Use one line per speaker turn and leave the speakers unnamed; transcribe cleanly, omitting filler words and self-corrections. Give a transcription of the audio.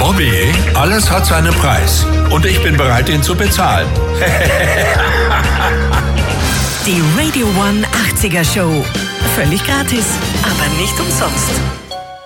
Bobby, alles hat seinen Preis. Und ich bin bereit, ihn zu bezahlen.
Die Radio One 80er Show. Völlig gratis, aber nicht umsonst.